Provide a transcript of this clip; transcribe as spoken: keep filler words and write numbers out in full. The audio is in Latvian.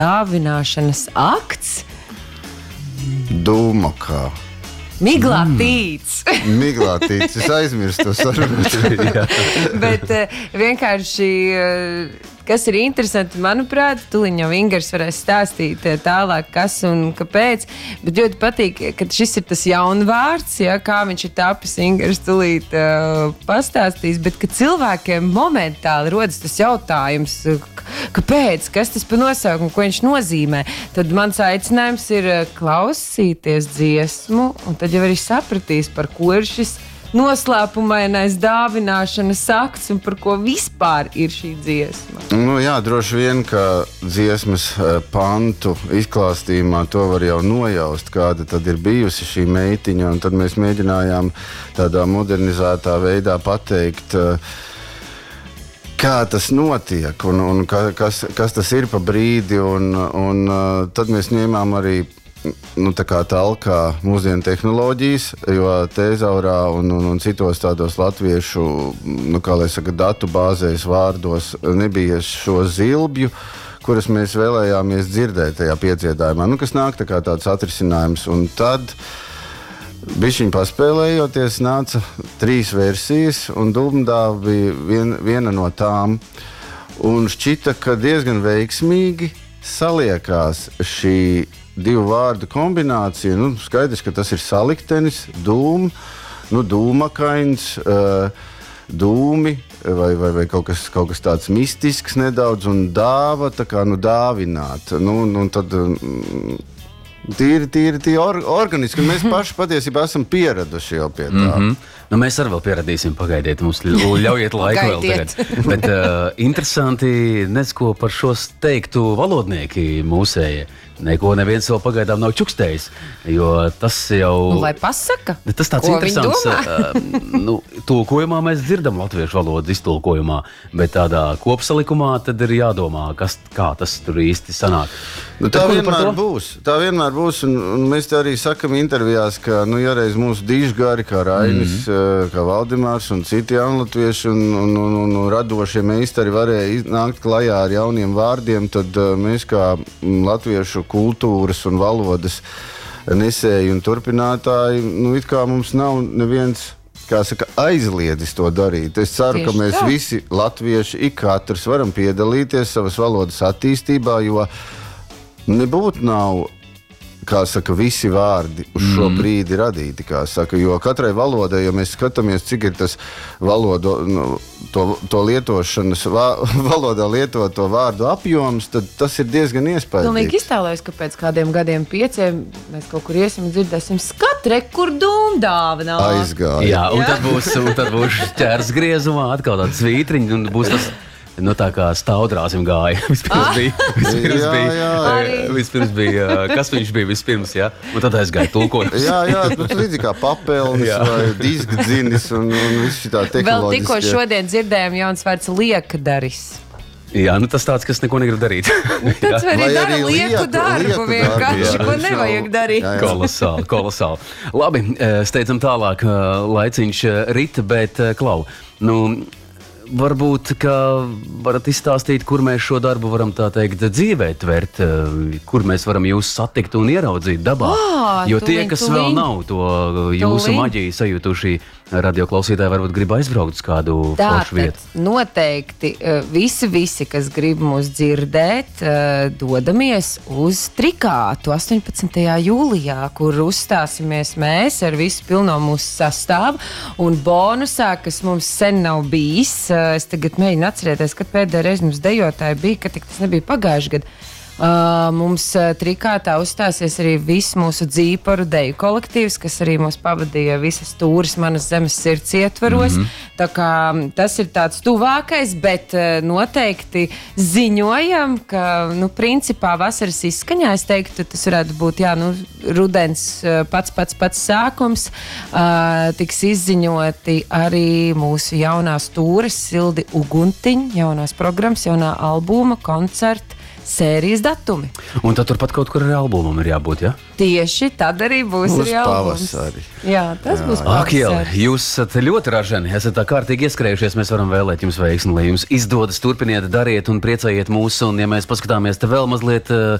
dāvināšanas akts? Dūmakā. Miglātīts. Mm. Miglātīts, es aizmirstu to sarunu. Bet uh, vienkārši, uh, kas ir interesanti, manuprāt, tuliņ jau Ingers varēs stāstīt uh, tālāk, kas un kāpēc. Bet ļoti patīk, ka šis ir tas jaunvārds, ja, kā viņš ir tapis, Ingers tulīt uh, pastāstīs, bet ka cilvēkiem momentāli rodas tas jautājums, kāpēc, kas tas par nosaukumu, ko viņš nozīmē. Tad mans aicinājums ir klausīties dziesmu, un tad jau arī sapratīs, par ko ir šis noslēpumainais dāvināšanas akts un par ko vispār ir šī dziesma. Nu, jā, droši vien, ka dziesmas pantu izklāstījumā to var jau nojaust, kāda tad ir bijusi šī meitiņa, un tad mēs mēģinājām tādā modernizētā veidā pateikt, kā tas notiek un, un kas, kas tas ir pa brīdi, un, un tad mēs ņēmām arī nu, tā kā talkā mūsdienu tehnoloģijas, jo tēzaurā un, un, un citos tādos latviešu, nu, kā lai saka, datu bāzēs vārdos nebija šo zilbju, kuras mēs vēlējāmies dzirdēt tajā piedziedājumā, nu, kas nāk tā kā tāds atrisinājums, un tad bišķiņ paspēlējoties, nāca trīs versijas, un Dūmdāva bija vien, viena no tām. Un šķita, ka diezgan veiksmīgi saliekās šī divu vārdu kombinācija. Nu, skaidrs, ka tas ir saliktenis, dūm, nu, dūmakains, dūmi vai, vai, vai kaut kas, kaut kas tāds mistisks nedaudz, un dāva, tā kā, nu, dāvināt. Nu, nu, tad... Tīri, tīri, tīri or, organiski, un mēs paši patiesībā esam pieraduši jau pie tā. Mm-hmm. Nu, mēs arī vēl pieradīsim, pagaidiet, mums ļaujiet laiku vēl tagad. Bet uh, interesanti, nezko par šo teiktu valodnieki mūsēji. Neko neviens vēl pagaidām nav čukstējis, jo tas jau... Nu, lai pasaka, tas tāds ko interesants, uh, nu, tulkojumā mēs dzirdam latviešu valodu iztulkojumā, bet tādā kopsalikumā tad ir jādomā, kas, kā tas tur īsti sanāk. Nu, tā vienmēr būs, tā vienmēr būs, un, un mēs te arī sakam intervijās, ka, nu, ja reiz mūsu dižgari, kā Rainis, mm-hmm. kā Valdemārs un citi jaunlatvieši un, un, un, un, un radošie meistari varēja nākt klajā ar jauniem vārdiem, tad uh, mēs kā latviešu kultūras un valodas nesēji un turpinātāji, nu, it kā mums nav neviens, kā saka, aizliedzis to darīt. Es ceru, Tieši ka mēs tā. Visi latvieši, ik katrs varam piedalīties savas valodas attīstībā, jo nebūtu nav, kā saka, visi vārdi uz šo mm. brīdi radīti, kā saka, jo katrai valodai, ja mēs skatāmies, cik ir tas valodo, nu, to, to lietošanas, va, valodā lietoto vārdu apjoms, tad tas ir diezgan iespaidīgs. Pilnīgi iztēlojos, ka pēc kādiem gadiem pieciem mēs kaut kur iesim un dzirdēsim skatre, kur Dūmdāva nav. Aizgāja. Jā, un tad būs, un tad būs ķērs griezumā atkal tāds svītriņš, un būs tas... Nu, tā kā stāvdrāzim gāja. Vispirms ah. bija, vispirms jā, bija, jā. vispirms bija, kas viņš bija vispirms, jā? Un tad aizgāja tulkojums. jā, jā, nu, tas līdzīgi kā papelnis vai diskdzinis un, un viss šitā tehnoloģiskie. Vēl tikko šodien dzirdējām jauns vārds liekadaris. Jā, nu tas tāds, kas neko negrib darīt. Nu, tāds arī Vai dara arī lieku lieku- darbu lieku vienkārši, darbu, jā. ko nevajag darīt. Jā, jā. Kolosāli, kolosāli. Labi, steidzam tālāk, laiciņš rita, bet Klau, nu... Varbūt, ka varat izstāstīt, kur mēs šo darbu varam tā teikt dzīvē tvert, kur mēs varam jūs satikt un ieraudzīt dabā. Ah, jo tuliņ, tie, kas tuliņ. vēl nav to jūsu Tuliņ. maģiju sajutuši, radioklausītāji varbūt grib aizbraukt uz kādu foršu vietu. Tātad noteikti visi, visi, kas grib mūs dzirdēt, dodamies uz Trikātu astoņpadsmitajā jūlijā, kur uzstāsimies mēs ar visu pilno mūsu sastāvu. Un bonusā, kas mums sen nav bijis, es tagad mēģinu atcerēties, kad pēdējā reize mums dejotāji bija, ka tik tas nebija pagājuši gadu. Uh, mums uh, Trikātā uzstāsies arī viss mūsu dzīparu deju kolektīvs, kas arī mūs pavadīja visas tūras manas zemes sirds ietvaros. Mm-hmm. Tā kā tas ir tāds tuvākais, bet uh, noteikti ziņojam, ka, nu, principā vasaras izskaņā, es teiktu, tas varētu būt, jā, nu, rudens uh, pats, pats, pats sākums. Uh, tiks izziņoti arī mūsu jaunās tūras Sildi Uguntiņa, jaunās programmas, jaunā albuma, koncerta. sērijas datumi. Un tad turpat kaut kur ar albumam ir jābūt, ja? Tieši tad arī būs Būs arī albums. pavasari. Jā, tas Jā. būs Ak, Ieli, pavasari. jūs esat ļoti ražani, esat tā kārtīgi ieskrējušies, mēs varam vēlēt jums veiksmi, lai jums izdodas, turpiniet, dariet un priecājiet mūs, un ja mēs paskatāmies te vēl mazliet